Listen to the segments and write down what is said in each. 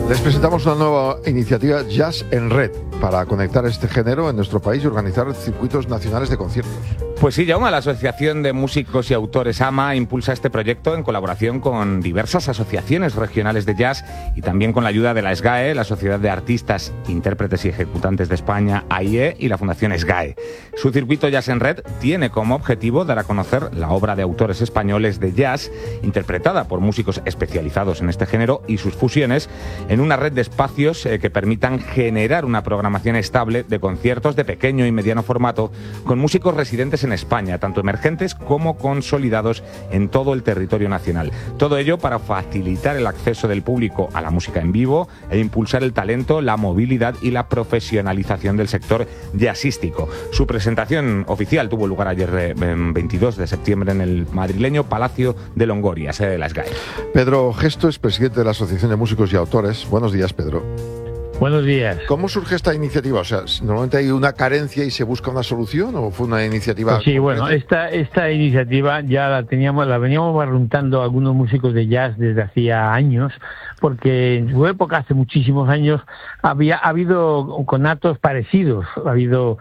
Les presentamos una nueva iniciativa Jazz en Red para conectar este género en nuestro país y organizar circuitos nacionales de conciertos. Pues sí, Jaume, la Asociación de Músicos y Autores AMA impulsa este proyecto en colaboración con diversas asociaciones regionales de jazz y también con la ayuda de la SGAE, la Sociedad de Artistas, Intérpretes y Ejecutantes de España, AIE, y la Fundación SGAE. Su circuito Jazz en Red tiene como objetivo dar a conocer la obra de autores españoles de jazz interpretada por músicos especializados en este género y sus fusiones en una red de espacios que permitan generar una programación estable de conciertos de pequeño y mediano formato con músicos residentes en España, tanto emergentes como consolidados en todo el territorio nacional. Todo ello para facilitar el acceso del público a la música en vivo e impulsar el talento, la movilidad y la profesionalización del sector jazzístico. Su presentación oficial tuvo lugar ayer, 22 de septiembre, en el madrileño Palacio de Longoria, sede de la SGAE. Pedro Gesto es presidente de la Asociación de Músicos y Autores. Buenos días, Pedro. Buenos días. ¿Cómo surge esta iniciativa? O sea, ¿normalmente hay una carencia y se busca una solución o fue una iniciativa? Pues sí, bueno, esta iniciativa ya la veníamos barruntando algunos músicos de jazz desde hacía años, porque en su época, hace muchísimos años, ha habido conatos parecidos. Ha habido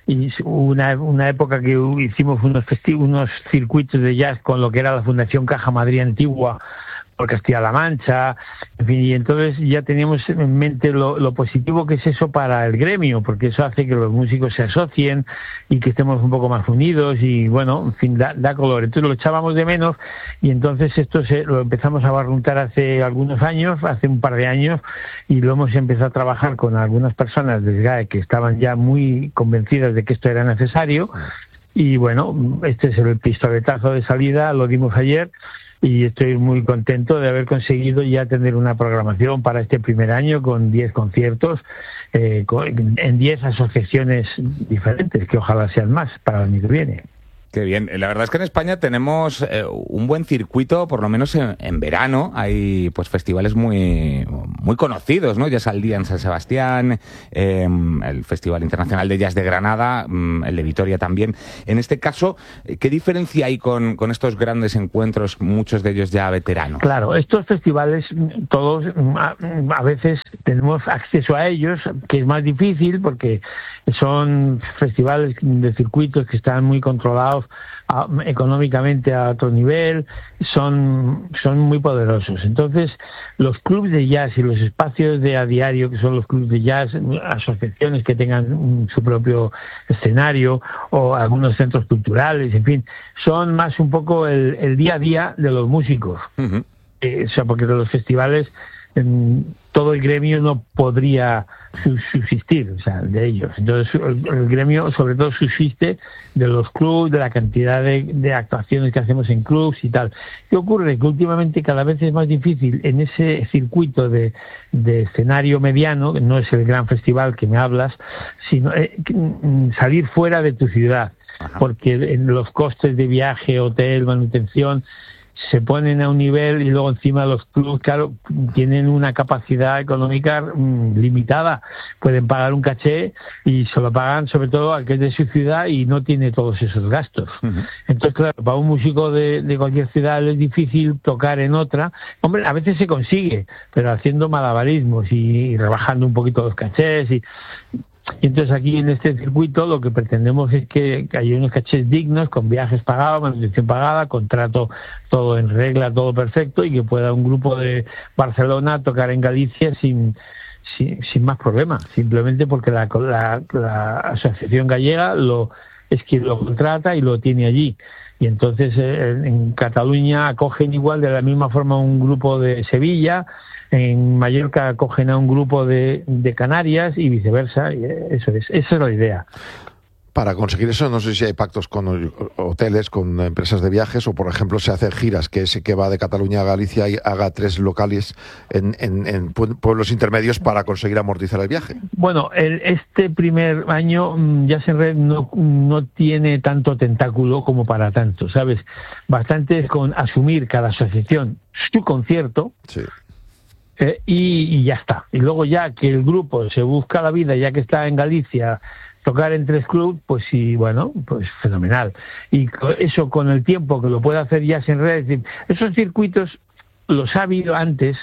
una época que hicimos unos circuitos de jazz con lo que era la Fundación Caja Madrid Antigua, por Castilla-La Mancha, en fin, y entonces ya teníamos en mente lo positivo que es eso para el gremio, porque eso hace que los músicos se asocien y que estemos un poco más unidos y, bueno, en fin, da color. Entonces lo echábamos de menos y entonces esto lo empezamos a barruntar hace algunos años, hace un par de años, y lo hemos empezado a trabajar con algunas personas de SGAE que estaban ya muy convencidas de que esto era necesario. Y bueno, este es el pistoletazo de salida, lo dimos ayer. Y estoy muy contento de haber conseguido ya tener una programación para este primer año con 10 conciertos en 10 asociaciones diferentes, que ojalá sean más para el año que viene. Qué bien. La verdad es que en España tenemos un buen circuito, por lo menos en verano. Hay pues festivales muy conocidos, ¿no? Jazz al Día en San Sebastián, el Festival Internacional de Jazz de Granada, el de Vitoria también. En este caso, ¿qué diferencia hay con estos grandes encuentros, muchos de ellos ya veteranos? Claro, estos festivales, todos a veces tenemos acceso a ellos, que es más difícil porque son festivales de circuitos que están muy controlados económicamente a otro nivel, son muy poderosos. Entonces, los clubes de jazz y los espacios de a diario, que son los clubes de jazz, asociaciones que tengan su propio escenario o algunos centros culturales, en fin, son más un poco el día a día de los músicos. Uh-huh. O sea, porque de los festivales todo el gremio no podría subsistir, o sea, de ellos. Entonces, el gremio sobre todo subsiste de los clubs, de la cantidad de actuaciones que hacemos en clubs y tal. ¿Qué ocurre? Que últimamente cada vez es más difícil en ese circuito de escenario mediano, que no es el gran festival que me hablas, sino salir fuera de tu ciudad. Ajá. Porque en los costes de viaje, hotel, manutención, se ponen a un nivel y luego encima los clubs, claro, tienen una capacidad económica limitada. Pueden pagar un caché y se lo pagan sobre todo al que es de su ciudad y no tiene todos esos gastos. Uh-huh. Entonces, claro, para un músico de cualquier ciudad es difícil tocar en otra. Hombre, a veces se consigue, pero haciendo malabarismos y rebajando un poquito los cachés y entonces aquí en este circuito lo que pretendemos es que haya unos cachés dignos, con viajes pagados, manutención pagada, contrato todo en regla, todo perfecto, y que pueda un grupo de Barcelona tocar en Galicia sin más problema, simplemente porque la asociación gallega es quien lo contrata y lo tiene allí. Y entonces en Cataluña acogen igual de la misma forma un grupo de Sevilla, en Mallorca acogen a un grupo de Canarias y viceversa. Y esa es la idea. Para conseguir eso, no sé si hay pactos con hoteles, con empresas de viajes, o por ejemplo se hacen giras, que ese que va de Cataluña a Galicia y haga 3 locales en pueblos intermedios para conseguir amortizar el viaje. Bueno, este primer año Jazz en Red no tiene tanto tentáculo como para tanto, ¿sabes? Bastante es con asumir cada asociación su concierto. Sí. Y ya está. Y luego ya que el grupo se busca la vida, ya que está en Galicia, tocar en 3 clubs, pues sí, bueno, pues fenomenal. Y eso con el tiempo que lo puede hacer Jazz en Red, esos circuitos los ha habido antes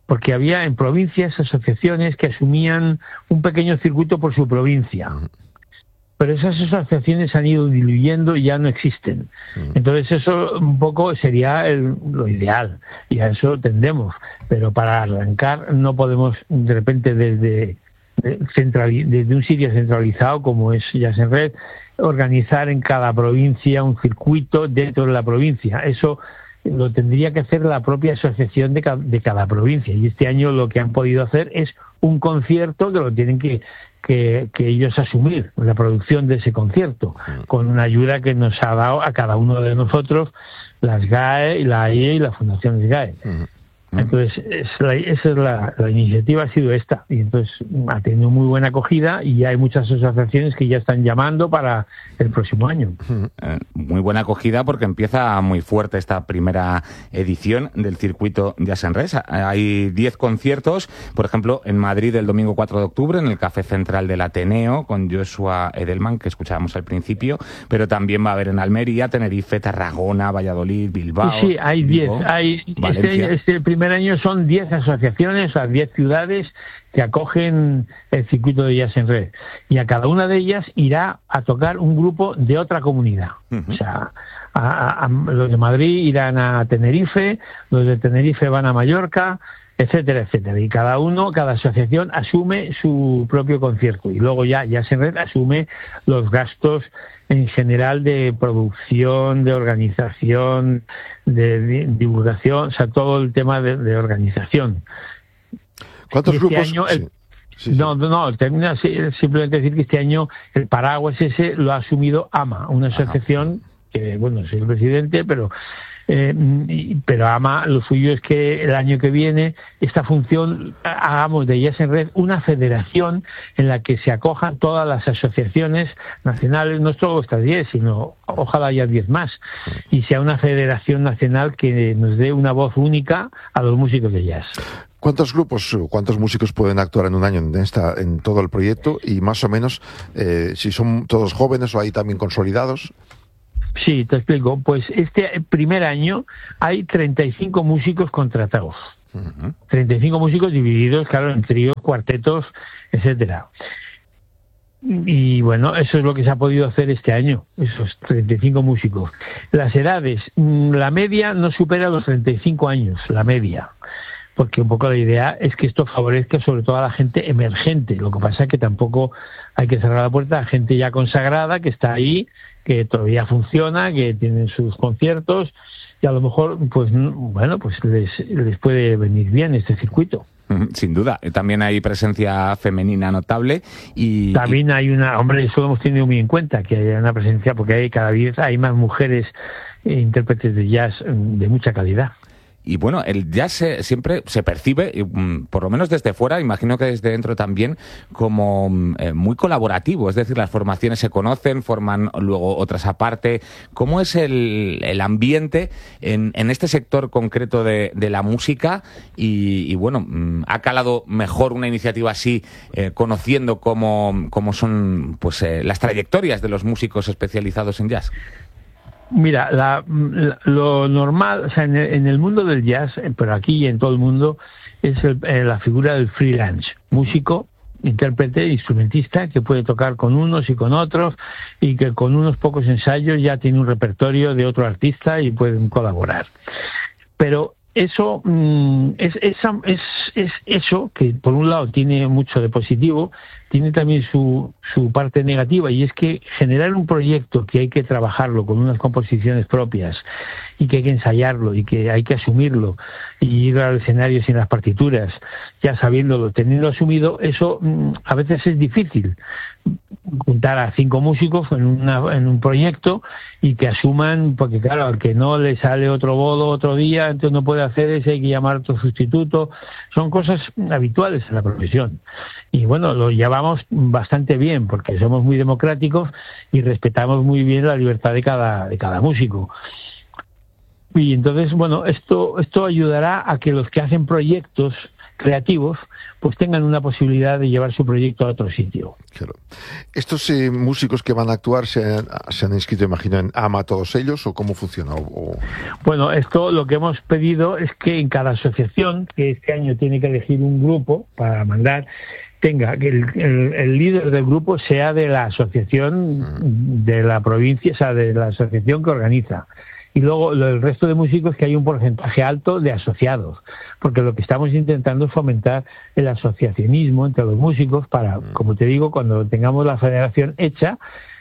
porque había en provincias asociaciones que asumían un pequeño circuito por su provincia. Pero esas asociaciones han ido diluyendo y ya no existen. Entonces eso un poco sería lo ideal, y a eso tendemos. Pero para arrancar no podemos de repente desde un sitio centralizado como es Jazz en Red organizar en cada provincia un circuito dentro de la provincia. Eso lo tendría que hacer la propia asociación de cada provincia, y este año lo que han podido hacer es un concierto que lo tienen que ellos asumir, la producción de ese concierto, con una ayuda que nos ha dado a cada uno de nosotros la SGAE y la AIE y la Fundación SGAE. Entonces, la iniciativa ha sido esta, y entonces ha tenido muy buena acogida y hay muchas asociaciones que ya están llamando para el próximo año. Muy buena acogida porque empieza muy fuerte esta primera edición del circuito Jazz en Red. Hay 10 conciertos, por ejemplo, en Madrid el domingo 4 de octubre, en el Café Central del Ateneo, con Joshua Edelman, que escuchábamos al principio, pero también va a haber en Almería, Tenerife, Tarragona, Valladolid, Bilbao. Sí, hay 10. Este primer año son 10 asociaciones, o sea, 10 ciudades que acogen el circuito de Jazz en Red, y a cada una de ellas irá a tocar un grupo de otra comunidad. O sea, los de Madrid irán a Tenerife, los de Tenerife van a Mallorca, etcétera, etcétera, y cada asociación asume su propio concierto, y luego ya Jazz en Red asume los gastos en general de producción, de organización, de divulgación, o sea, todo el tema de organización. ¿Cuántos grupos? Año termina simplemente decir que este año el paraguas ese lo ha asumido AMA, una asociación que, bueno, soy el presidente, pero AMA, lo suyo es que el año que viene esta función hagamos de Jazz en Red una federación en la que se acojan todas las asociaciones nacionales, no solo estas 10, sino ojalá haya 10 más, y sea una federación nacional que nos dé una voz única a los músicos de jazz. ¿Cuántos grupos, cuántos músicos pueden actuar en un año en todo el proyecto? Y más o menos, si son todos jóvenes o hay también consolidados. Sí, te explico. Pues este primer año hay 35 músicos contratados. 35 músicos divididos, claro, en tríos, cuartetos, etcétera. Y bueno, eso es lo que se ha podido hacer este año, esos 35 músicos. Las edades, la media no supera los 35 años, la media. Porque un poco la idea es que esto favorezca sobre todo a la gente emergente. Lo que pasa es que tampoco hay que cerrar la puerta a gente ya consagrada que está ahí, que todavía funciona, que tienen sus conciertos, y a lo mejor, pues bueno, pues les puede venir bien este circuito. Sin duda. También hay presencia femenina notable y también hay eso lo hemos tenido muy en cuenta, que haya una presencia, porque cada vez hay más mujeres intérpretes de jazz de mucha calidad. Y bueno, el jazz siempre se percibe, por lo menos desde fuera, imagino que desde dentro también, como muy colaborativo. Es decir, las formaciones se conocen, forman luego otras aparte. ¿Cómo es el ambiente en este sector concreto de la música? Y bueno, ¿ha calado mejor una iniciativa así, conociendo cómo son pues las trayectorias de los músicos especializados en jazz? Mira, lo normal, o sea, en el mundo del jazz, pero aquí y en todo el mundo, es la figura del freelance, músico, intérprete, instrumentista, que puede tocar con unos y con otros, y que con unos pocos ensayos ya tiene un repertorio de otro artista y pueden colaborar. Pero eso es eso que por un lado tiene mucho de positivo, tiene también su parte negativa, y es que generar un proyecto que hay que trabajarlo con unas composiciones propias y que hay que ensayarlo y que hay que asumirlo y ir al escenario sin las partituras, ya sabiéndolo, teniendo asumido, eso a veces es difícil. Juntar a 5 músicos en un proyecto y que asuman, porque claro, al que no le sale otro bolo otro día, entonces no puede hacer ese, hay que llamar a otro sustituto. Son cosas habituales en la profesión. Y bueno, lo llevamos bastante bien porque somos muy democráticos y respetamos muy bien la libertad de cada músico. Y entonces, bueno, esto ayudará a que los que hacen proyectos creativos pues tengan una posibilidad de llevar su proyecto a otro sitio. Claro. ¿Estos músicos que van a actuar se han inscrito, imagino, en AMA todos ellos, o cómo funciona? Bueno, esto lo que hemos pedido es que en cada asociación, que este año tiene que elegir un grupo para mandar, tenga que el líder del grupo sea de la asociación de la provincia, o sea, de la asociación que organiza. Y luego el resto de músicos, que hay un porcentaje alto de asociados, porque lo que estamos intentando es fomentar el asociacionismo entre los músicos para, como te digo, cuando tengamos la federación hecha,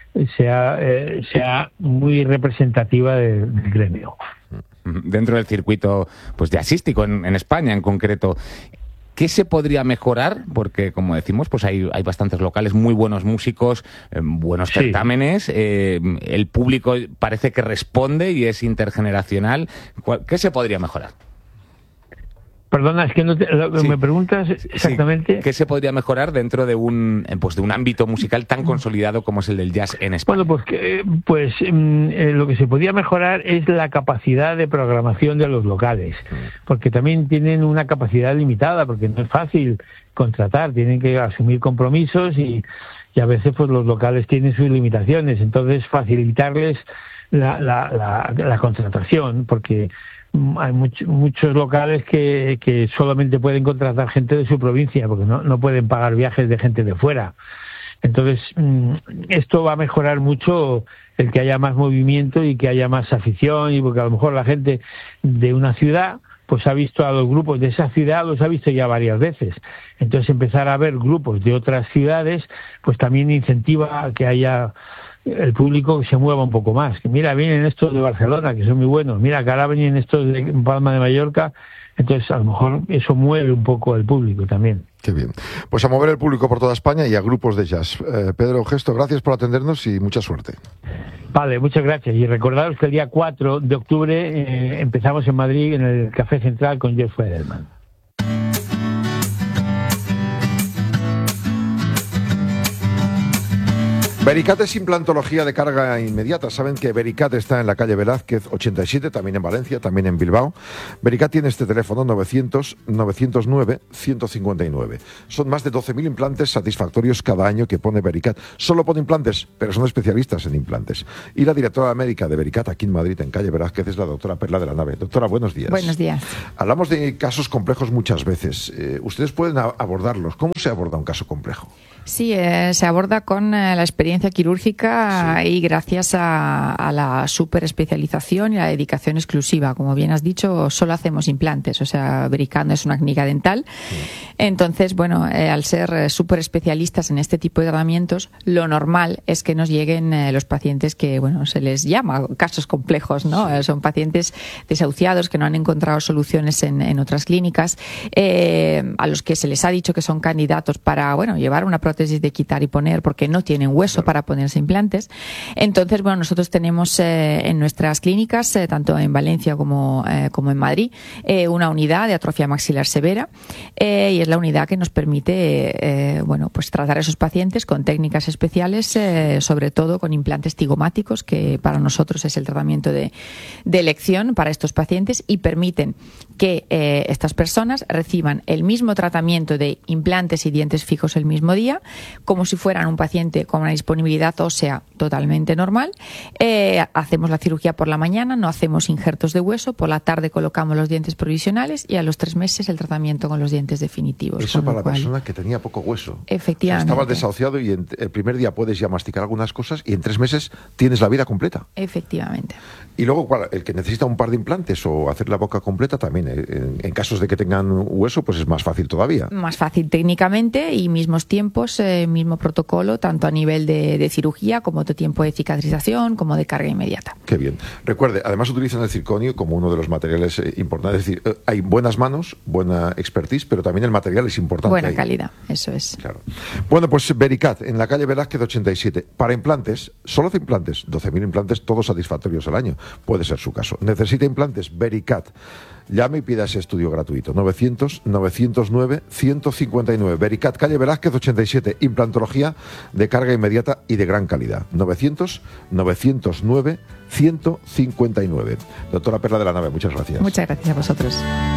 sea muy representativa del gremio. Dentro del circuito pues jazzístico en España en concreto, ¿qué se podría mejorar? Porque, como decimos, pues hay bastantes locales, muy buenos músicos, buenos certámenes, el público parece que responde y es intergeneracional. ¿Qué se podría mejorar? Perdona, es que me preguntas exactamente. Sí, ¿qué se podría mejorar dentro de un ámbito musical tan consolidado como es el del jazz en España? Bueno, lo que se podría mejorar es la capacidad de programación de los locales, porque también tienen una capacidad limitada, porque no es fácil contratar, tienen que asumir compromisos y a veces pues los locales tienen sus limitaciones. Entonces, facilitarles la contratación, porque hay muchos locales que solamente pueden contratar gente de su provincia, porque no pueden pagar viajes de gente de fuera. Entonces, esto va a mejorar mucho el que haya más movimiento y que haya más afición, y porque a lo mejor la gente de una ciudad pues ha visto a los grupos de esa ciudad, los ha visto ya varias veces. Entonces, empezar a ver grupos de otras ciudades pues también incentiva a que haya el público que se mueva un poco más. Que mira, vienen estos de Barcelona, que son muy buenos. Mira, que ahora vienen estos de Palma de Mallorca. Entonces, a lo mejor eso mueve un poco el público también. Qué bien. Pues a mover el público por toda España y a grupos de jazz. Pedro Gesto, gracias por atendernos y mucha suerte. Vale, muchas gracias. Y recordaros que el día 4 de octubre empezamos en Madrid, en el Café Central, con Jeff Federman. Vericat es implantología de carga inmediata. Saben que Vericat está en la calle Velázquez 87, también en Valencia, también en Bilbao. Vericat tiene este teléfono 900-909-159. Son más de 12.000 implantes satisfactorios cada año que pone Vericat. Solo pone implantes, pero son especialistas en implantes. Y la directora médica de Vericat aquí en Madrid, en calle Velázquez, es la doctora Perla de la Nave. Doctora, buenos días. Buenos días. Hablamos de casos complejos muchas veces. Ustedes pueden abordarlos. ¿Cómo se aborda un caso complejo? Sí, se aborda con la experiencia quirúrgica, sí, y gracias a la superespecialización y a la dedicación exclusiva. Como bien has dicho, solo hacemos implantes, o sea, Vericat no es una clínica dental. Sí. Entonces, bueno, al ser superespecialistas en este tipo de tratamientos, lo normal es que nos lleguen los pacientes que, bueno, se les llama casos complejos, ¿no? Sí. Son pacientes desahuciados que no han encontrado soluciones en otras clínicas, a los que se les ha dicho que son candidatos para, bueno, llevar una prótesis de quitar y poner porque no tienen hueso, claro, para ponerse implantes. Entonces, bueno, nosotros tenemos en nuestras clínicas, tanto en Valencia como en Madrid, una unidad de atrofia maxilar severa, y es la unidad que nos permite bueno, pues tratar a esos pacientes con técnicas especiales, sobre todo con implantes cigomáticos, que para nosotros es el tratamiento de elección para estos pacientes, y permiten que estas personas reciban el mismo tratamiento de implantes y dientes fijos el mismo día, como si fueran un paciente con una disponibilidad ósea totalmente normal. Hacemos la cirugía por la mañana, no hacemos injertos de hueso, por la tarde colocamos los dientes provisionales y a los 3 meses el tratamiento con los dientes definitivos. Eso para la persona que tenía poco hueso. Efectivamente. O sea, estabas desahuciado y el primer día puedes ya masticar algunas cosas y en 3 meses tienes la vida completa. Efectivamente. Y luego, el que necesita un par de implantes o hacer la boca completa también, en casos de que tengan hueso, pues es más fácil todavía. Más fácil técnicamente y mismos tiempos, mismo protocolo, tanto a nivel de cirugía como de tiempo de cicatrización, como de carga inmediata. Qué bien. Recuerde, además utilizan el circonio como uno de los materiales importantes. Es decir, hay buenas manos, buena expertise, pero también el material es importante. Buena calidad, eso es. Claro. Bueno, pues Vericat, en la calle Velázquez 87. Para implantes, solo hace implantes, 12.000 implantes, todos satisfactorios al año. Puede ser su caso. Necesita implantes, Vericat. Llame llame y pida ese estudio gratuito. 900-909-159. Vericat, calle Velázquez 87. Implantología de carga inmediata y de gran calidad. 900-909-159. Doctora Perla de la Nave, muchas gracias. Muchas gracias a vosotros.